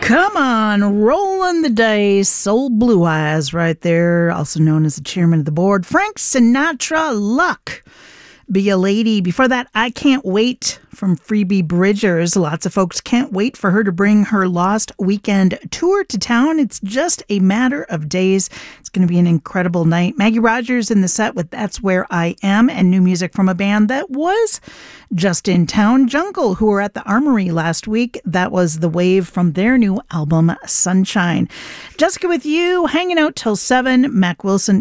Come on, rolling the dice, Soul Blue Eyes right there, also known as the chairman of the board, Frank Sinatra. Luck, Be a Lady. Before that, I Can't Wait from Phoebe Bridgers. Lots of folks can't wait for her to bring her Lost Weekend tour to town. It's just a matter of days. It's going to be an incredible night. Maggie Rogers in the set with That's Where I Am, and new music from a band that was just in town, Jungle, who were at the Armory last week. That was The Wave from their new album, Sunshine. Jessica with you, hanging out till 7. Mac Wilson